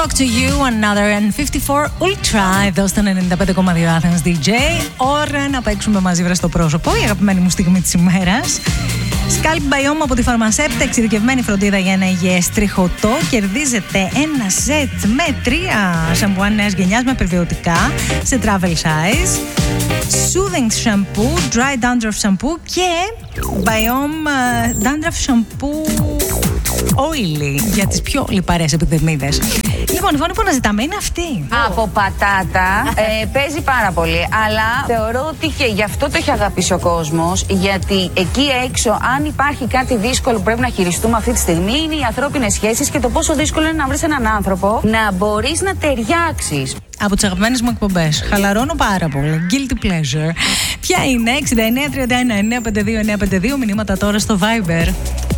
Talk to You, Another and 54 Ultra, εδώ στο 95,2 Athens DJ. Ώρα να παίξουμε μαζί βρε στο πρόσωπο, η αγαπημένη μου στιγμή της ημέρας. Scalp Biome από τη Pharmacept, εξειδικευμένη φροντίδα για ένα υγιές τριχωτό. Κερδίζετε ένα σετ με 3 σαμπουάν νέας γενιάς με περιβιωτικά σε travel size, Soothing Shampoo, Dry Dandruff Shampoo και Biome Dandruff Shampoo Oily για τις πιο λιπαρές επιδερμίδες. Λοιπόν, η φωνή που αναζητάμε είναι αυτή. Από πατάτα παίζει πάρα πολύ. Αλλά θεωρώ ότι και γι' αυτό το έχει αγαπήσει ο κόσμος. Γιατί εκεί έξω, αν υπάρχει κάτι δύσκολο που πρέπει να χειριστούμε αυτή τη στιγμή, είναι οι ανθρώπινες σχέσεις και το πόσο δύσκολο είναι να βρεις έναν άνθρωπο να μπορείς να ταιριάξεις. Από τις αγαπημένες μου εκπομπές. Χαλαρώνω πάρα πολύ. Guilty pleasure. Ποια είναι? 69 31 952 952. Μηνύματα τώρα στο Viber.